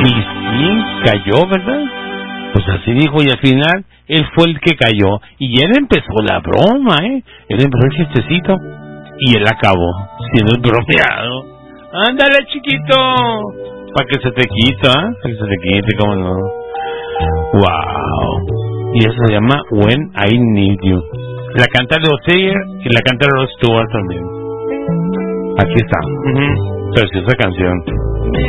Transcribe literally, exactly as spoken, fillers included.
Y sí, cayó, ¿verdad? Pues así dijo, y al final él fue el que cayó. Y él empezó la broma, ¿eh? Él empezó el chistecito. Y él acabó siendo el bromeado. ¡Ándale, chiquito! Para que se te quita, ¿eh? Para que se te quite, ¿cómo no? ¡Wow! Y eso se llama When I Need You. La canta Rod Stewart y la canta Rod Stewart también. Aquí está. Uh-huh. Preciosa canción.